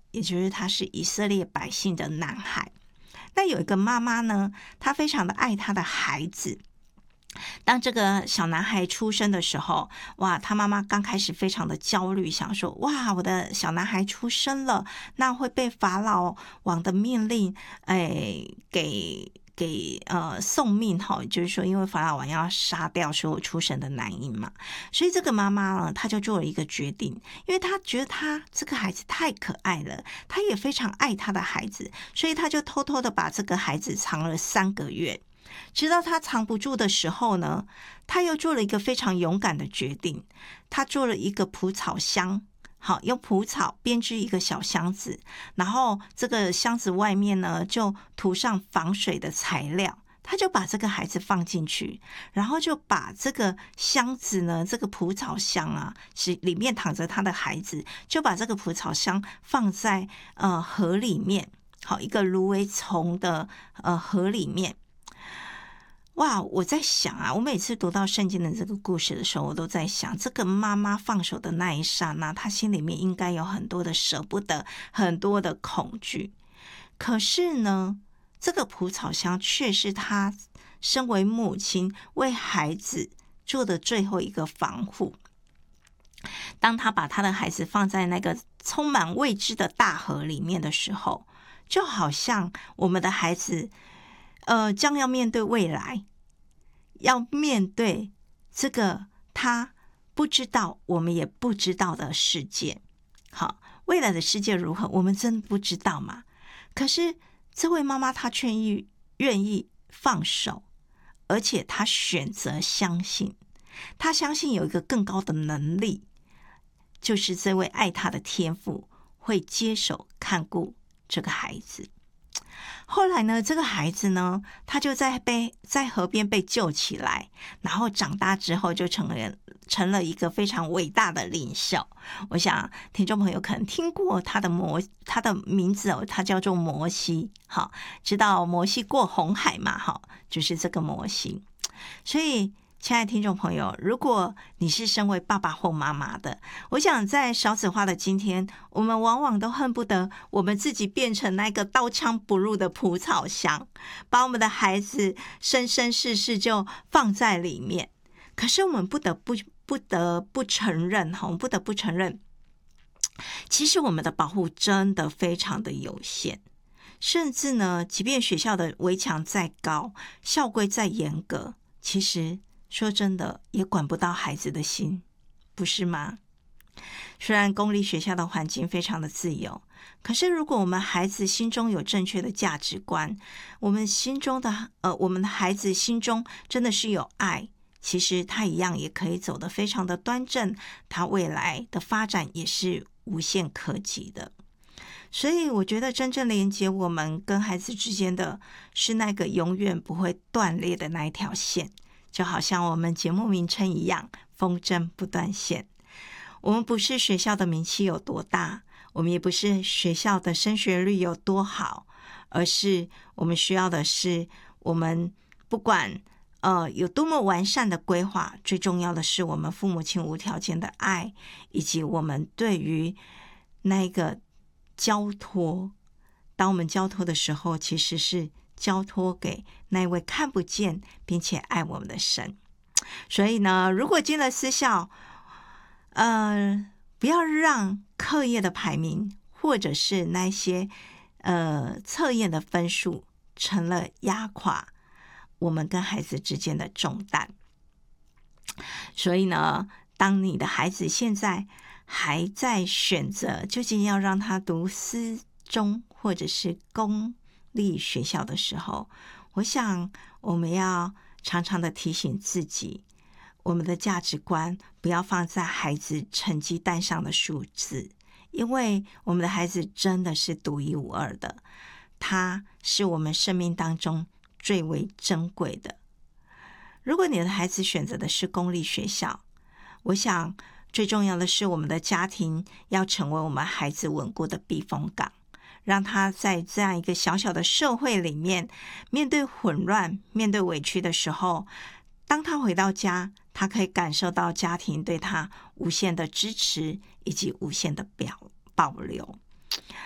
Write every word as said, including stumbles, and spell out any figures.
也就是他是以色列百姓的男孩。那有一个妈妈呢，她非常的爱她的孩子。当这个小男孩出生的时候，哇，他妈妈刚开始非常的焦虑，想说，哇，我的小男孩出生了，那会被法老王的命令，哎，给给呃送命哈，就是说，因为法老王要杀掉所有出生的男婴嘛，所以这个妈妈呢，她就做了一个决定，因为她觉得她这个孩子太可爱了，她也非常爱她的孩子，所以她就偷偷的把这个孩子藏了三个月。直到他藏不住的时候呢，他又做了一个非常勇敢的决定，他做了一个蒲草箱，好，用蒲草编织一个小箱子，然后这个箱子外面呢就涂上防水的材料，他就把这个孩子放进去，然后就把这个箱子呢，这个蒲草箱啊，是里面躺着他的孩子，就把这个蒲草箱放在呃河里面，好，一个芦苇丛的呃河里面。哇，我在想啊，我每次读到圣经的这个故事的时候，我都在想，这个妈妈放手的那一刹那，她心里面应该有很多的舍不得，很多的恐惧。可是呢，这个蒲草箱却是她身为母亲为孩子做的最后一个防护。当她把她的孩子放在那个充满未知的大河里面的时候，就好像我们的孩子呃，将要面对未来，要面对这个他不知道，我们也不知道的世界。好，未来的世界如何，我们真不知道嘛？可是这位妈妈她却愿意放手，而且她选择相信，她相信有一个更高的能力，就是这位爱她的天父会接手看顾这个孩子。后来呢，这个孩子呢，他就在被在河边被救起来，然后长大之后就成了成了一个非常伟大的领袖。我想听众朋友可能听过他的摩他的名字哦，他叫做摩西，好，知道摩西过红海嘛，好，就是这个摩西。所以亲爱的听众朋友，如果你是身为爸爸或妈妈的，我想在少子化的今天，我们往往都恨不得我们自己变成那个刀枪不入的蒲草箱，把我们的孩子生生世世就放在里面。可是我们不得不不得不承认，我们不得不承认，其实我们的保护真的非常的有限。甚至呢，即便学校的围墙再高，校规再严格，其实说真的，也管不到孩子的心，不是吗？虽然公立学校的环境非常的自由，可是如果我们孩子心中有正确的价值观，我们心中的呃，我们的孩子心中真的是有爱，其实他一样也可以走得非常的端正，他未来的发展也是无限可及的。所以我觉得真正连接我们跟孩子之间的是那个永远不会断裂的那一条线，就好像我们节目名称一样，风筝不断线。我们不是学校的名气有多大，我们也不是学校的升学率有多好，而是我们需要的是，我们不管呃有多么完善的规划，最重要的是我们父母亲无条件的爱，以及我们对于那个交托。当我们交托的时候，其实是交托给那位看不见并且爱我们的神。所以呢，如果进了私校，呃，不要让课业的排名或者是那些呃测验的分数成了压垮我们跟孩子之间的重担。所以呢，当你的孩子现在还在选择究竟要让他读私中或者是公立学校的时候，我想我们要常常的提醒自己，我们的价值观不要放在孩子成绩单上的数字，因为我们的孩子真的是独一无二的，他是我们生命当中最为珍贵的。如果你的孩子选择的是公立学校，我想最重要的是我们的家庭要成为我们孩子稳固的避风港，让他在这样一个小小的社会里面，面对混乱面对委屈的时候，当他回到家，他可以感受到家庭对他无限的支持以及无限的表保留。